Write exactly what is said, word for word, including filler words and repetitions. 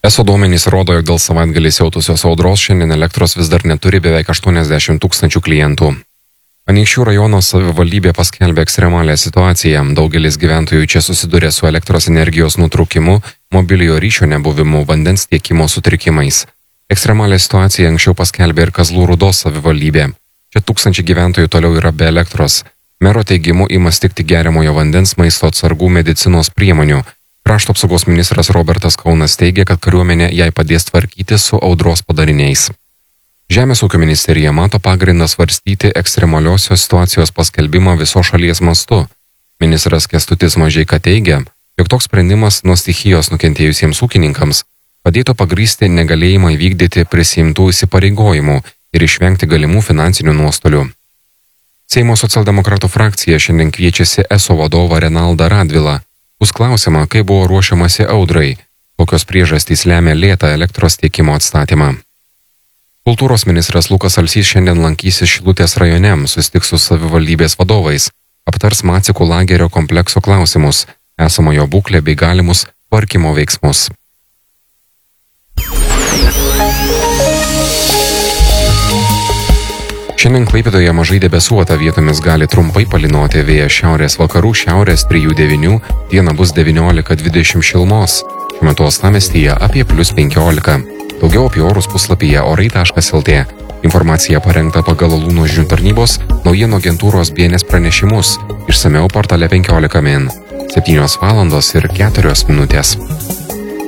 Eso duomenys rodo, jog dėl savaitgalį siautusios audros šiandien elektros vis dar neturi beveik aštuoniasdešimt tūkstančių klientų. Anykščių rajono savivaldybė paskelbė ekstremalią situaciją. Daugelis gyventojų čia susidūrė su elektros energijos nutraukimu, mobiliojo ryšio nebuvimu, vandens tiekimo sutrikimais. Ekstremalią situaciją anksčiau paskelbė ir Kazlų Rūdos savivaldybė. Čia tūkstančiai gyventojų toliau yra be elektros. Mero teigimu ima stigti geriamojo vandens, maisto atsargų, medicinos priemonių. Krašto apsaugos ministras Robertas Kaunas teigia, kad kariuomenė jai padės tvarkyti su audros padariniais. Žemės ūkio ministerija mato pagrindą svarstyti ekstremaliosios situacijos paskelbimą viso šalies mastu. Ministras Kęstutis Mažeika teigia, jog toks sprendimas nuo stichijos nukentėjusiems ūkininkams padėtų pagrįsti negalėjimą įvykdyti prisiimtų įsipareigojimų ir išvengti galimų finansinių nuostolių. Seimo socialdemokratų frakcija šiandien kviečiasi Eso vadovą Renaldą Radvilą. Bus klausima, kaip buvo ruošiamasi audrai, kokios priežastys lemia lėtą elektros tiekimo atstatymą. Kultūros ministras Lukas Alsys šiandien lankysis Šilutės rajone, susitiks su savivaldybės vadovais, aptars Macikų lagerio komplekso klausimus, esamojo būklę bei galimus tvarkymo veiksmus. Šiandien Klaipėdoje mažai debesuota, vietomis gali trumpai palynoti, vėjas šiaurės vakarų, šiaurės trijų devynių, dieną bus devyniolika dvidešimt šilumos. Šiuo metu uostamiestyje apie plius penkiolika. Daugiau apie orus puslapyje orai taškas lt. Informacija parengta pagal Alūno žinių tarnybos naujienų agentūros B N S pranešimus. Išsamiau portale penkiolika min. septynios valandos ir keturios minutės.